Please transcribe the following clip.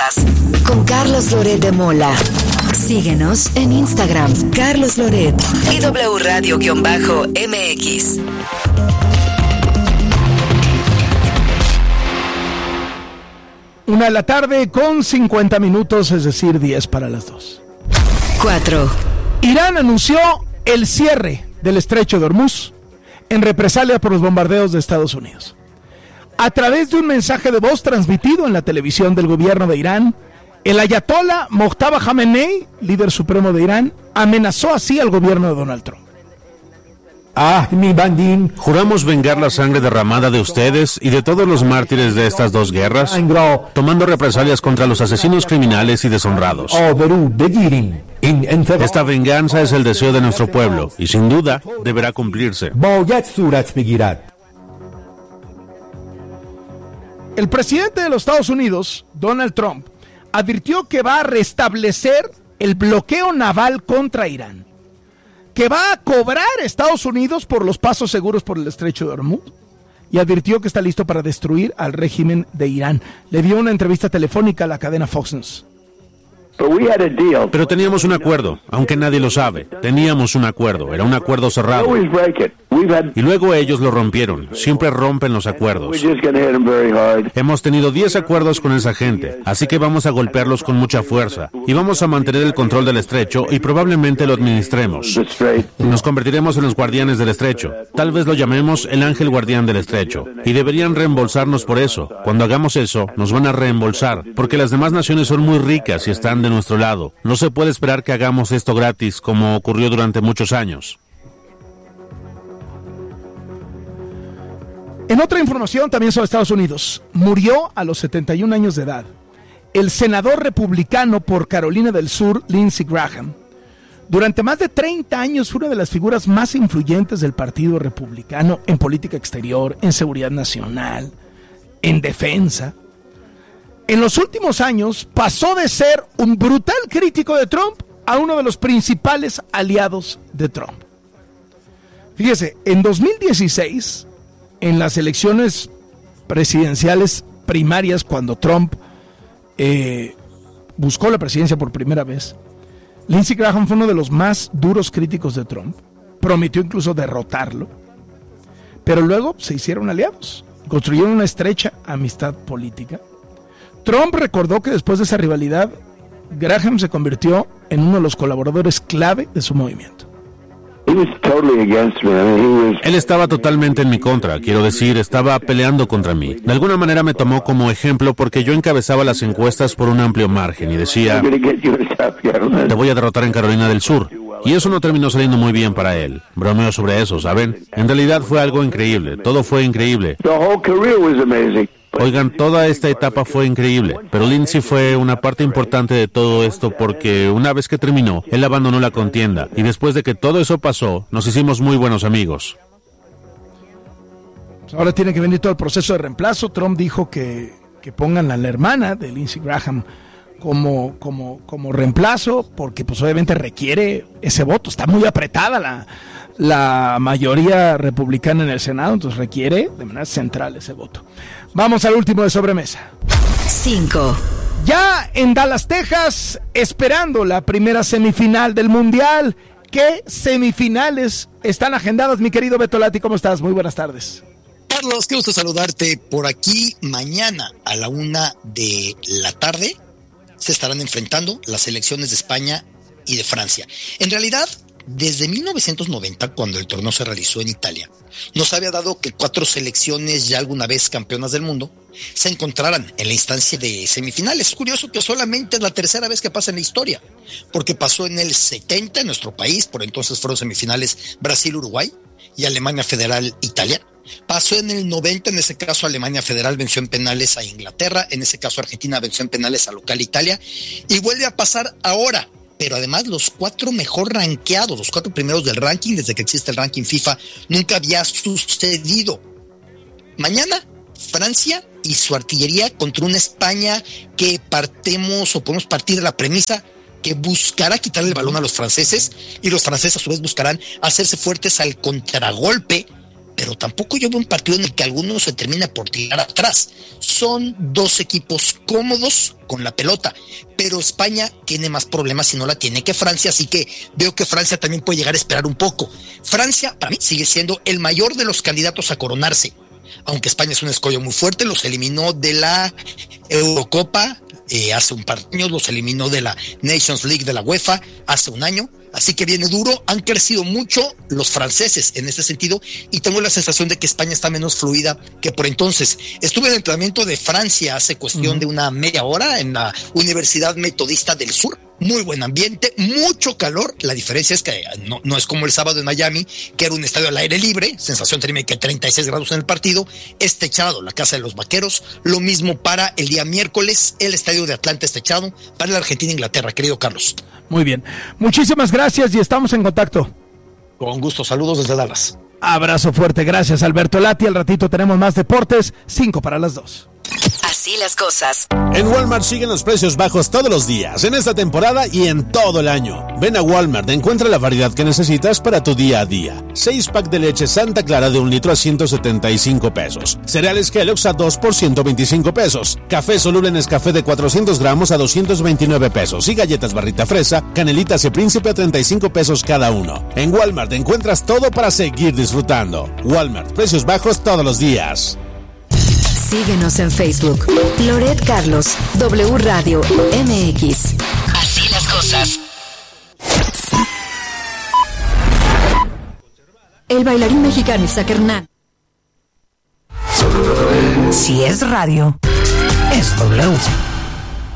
solas con Carlos Loret de Mola. Síguenos en Instagram, Carlos Loret y W Radio-MX. Una de la tarde con 50 minutos, es decir, 10 para las 2. 4. Irán anunció el cierre del estrecho de Hormuz en represalia por los bombardeos de Estados Unidos. A través de un mensaje de voz transmitido en la televisión del gobierno de Irán, el ayatolá Mojtaba Khamenei, líder supremo de Irán, amenazó así al gobierno de Donald Trump. Juramos vengar la sangre derramada de ustedes y de todos los mártires de estas dos guerras, tomando represalias contra los asesinos criminales y deshonrados. Esta venganza es el deseo de nuestro pueblo y sin duda deberá cumplirse. El presidente de los Estados Unidos, Donald Trump, advirtió que va a restablecer el bloqueo naval contra Irán, que va a cobrar a Estados Unidos por los pasos seguros por el estrecho de Hormuz, y advirtió que está listo para destruir al régimen de Irán. Le dio una entrevista telefónica a la cadena Fox News. Pero teníamos un acuerdo, aunque nadie lo sabe. Teníamos un acuerdo, era un acuerdo cerrado. Y luego ellos lo rompieron. Siempre rompen los acuerdos. Hemos tenido 10 acuerdos con esa gente, así que vamos a golpearlos con mucha fuerza. Y vamos a mantener el control del estrecho y probablemente lo administremos. Nos convertiremos en los guardianes del estrecho. Tal vez lo llamemos el ángel guardián del estrecho. Y deberían reembolsarnos por eso. Cuando hagamos eso, nos van a reembolsar, porque las demás naciones son muy ricas y están de nuestro lado. No se puede esperar que hagamos esto gratis, como ocurrió durante muchos años. En otra información también sobre Estados Unidos, murió a los 71 años de edad el senador republicano por Carolina del Sur, Lindsey Graham. Durante más de 30 años fue una de las figuras más influyentes del Partido Republicano en política exterior, en seguridad nacional, en defensa. En los últimos años pasó de ser un brutal crítico de Trump a uno de los principales aliados de Trump. Fíjese, en 2016, en las elecciones presidenciales primarias, cuando Trump buscó la presidencia por primera vez, Lindsey Graham fue uno de los más duros críticos de Trump. Prometió incluso derrotarlo, pero luego se hicieron aliados, construyeron una estrecha amistad política. Trump recordó que después de esa rivalidad, Graham se convirtió en uno de los colaboradores clave de su movimiento. Él estaba totalmente en mi contra, quiero decir, estaba peleando contra mí. De alguna manera me tomó como ejemplo porque yo encabezaba las encuestas por un amplio margen y decía, te voy a derrotar en Carolina del Sur. Y eso no terminó saliendo muy bien para él. Bromeo sobre eso, ¿saben? En realidad fue algo increíble, todo fue increíble. Oigan, toda esta etapa fue increíble, pero Lindsey fue una parte importante de todo esto porque una vez que terminó, él abandonó la contienda y después de que todo eso pasó, nos hicimos muy buenos amigos. Ahora tiene que venir todo el proceso de reemplazo. Trump dijo que pongan a la hermana de Lindsey Graham como reemplazo, porque pues obviamente requiere ese voto. Está muy apretada la mayoría republicana en el Senado, entonces requiere de manera central ese voto. Vamos al último de sobremesa. 5. Ya en Dallas, Texas, esperando la primera semifinal del Mundial. ¿Qué semifinales están agendadas, mi querido Beto Lati? ¿Cómo estás? Muy buenas tardes. Carlos, qué gusto saludarte. Por aquí, mañana a la 1:00 p.m. se estarán enfrentando las selecciones de España y de Francia. En realidad, desde 1990, cuando el torneo se realizó en Italia, nos había dado que 4 selecciones ya alguna vez campeonas del mundo se encontraran en la instancia de semifinales. Es curioso que solamente es la tercera vez que pasa en la historia, porque pasó en el 70 en nuestro país, por entonces fueron semifinales Brasil-Uruguay y Alemania Federal-Italia. Pasó en el 90, en ese caso Alemania Federal venció en penales a Inglaterra, en ese caso Argentina venció en penales a local Italia, y vuelve a pasar ahora. Pero además los 4 mejor rankeados, los 4 primeros del ranking, desde que existe el ranking FIFA, nunca había sucedido. Mañana, Francia y su artillería contra una España que podemos partir de la premisa que buscará quitarle el balón a los franceses, y los franceses a su vez buscarán hacerse fuertes al contragolpe pero tampoco yo veo un partido en el que alguno se termina por tirar atrás. Son dos equipos cómodos con la pelota, pero España tiene más problemas si no la tiene que Francia, así que veo que Francia también puede llegar a esperar un poco. Francia, para mí, sigue siendo el mayor de los candidatos a coronarse, aunque España es un escollo muy fuerte, los eliminó de la Eurocopa hace un par de años, los eliminó de la Nations League de la UEFA hace un año, así que viene duro. Han crecido mucho los franceses en ese sentido y tengo la sensación de que España está menos fluida que por entonces. Estuve en el entrenamiento de Francia hace cuestión de una media hora en la Universidad Metodista del Sur. Muy buen ambiente, mucho calor. La diferencia es que no es como el sábado en Miami, que era un estadio al aire libre, sensación térmica de 36 grados en el partido, es techado la Casa de los Vaqueros. Lo mismo para el día miércoles, el estadio de Atlanta es techado para la Argentina-Inglaterra, querido Carlos. Muy bien, muchísimas gracias y estamos en contacto. Con gusto, saludos desde Dallas. Abrazo fuerte, gracias Alberto Lati. Al ratito tenemos más deportes, 5 para las 2. Así las cosas. En Walmart siguen los precios bajos todos los días, en esta temporada y en todo el año. Ven a Walmart, encuentra la variedad que necesitas para tu día a día. 6 pack de leche Santa Clara de 1 litro a 175 pesos. Cereales Kellogg's a 2 por 125 pesos. Café soluble Nescafé de 400 gramos a 229 pesos. Y galletas Barrita Fresa, Canelitas y Príncipe a 35 pesos cada uno. En Walmart encuentras todo para seguir disfrutando. Walmart, precios bajos todos los días. Síguenos en Facebook. Loret Carlos, W Radio MX. Así las cosas. El bailarín mexicano Isaac Hernán. Si es radio, es W.